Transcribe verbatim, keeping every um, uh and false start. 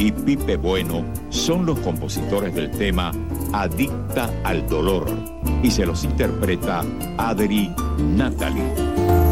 y Pipe Bueno son los compositores del tema Adicta al Dolor y se los interpreta Adri Natalie.